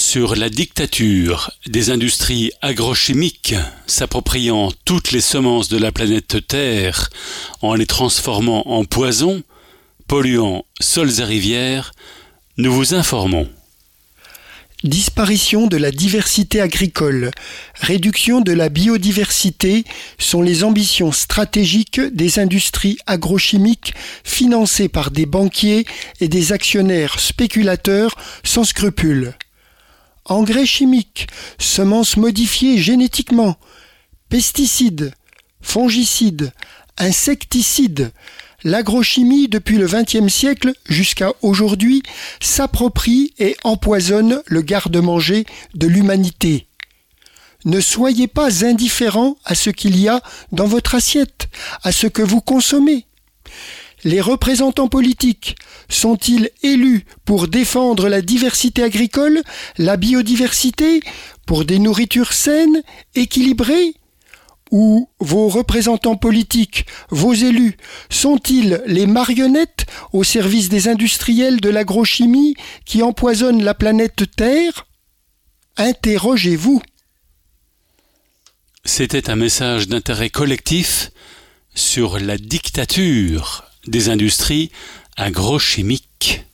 sur la dictature des industries agrochimiques s'appropriant toutes les semences de la planète Terre en les transformant en poison, polluant sols et rivières, nous vous informons. Disparition de la diversité agricole, réduction de la biodiversité sont les ambitions stratégiques des industries agrochimiques financées par des banquiers et des actionnaires spéculateurs sans scrupules. Engrais chimiques, semences modifiées génétiquement, pesticides, fongicides, insecticides, l'agrochimie depuis le XXe siècle jusqu'à aujourd'hui s'approprie et empoisonne le garde-manger de l'humanité. Ne soyez pas indifférents à ce qu'il y a dans votre assiette, à ce que vous consommez. Les représentants politiques sont-ils élus pour défendre la diversité agricole, la biodiversité, pour des nourritures saines, équilibrées ? Ou vos représentants politiques, vos élus, sont-ils les marionnettes au service des industriels de l'agrochimie qui empoisonnent la planète Terre ? Interrogez-vous. C'était un message d'intérêt collectif sur la dictature des industries agrochimiques.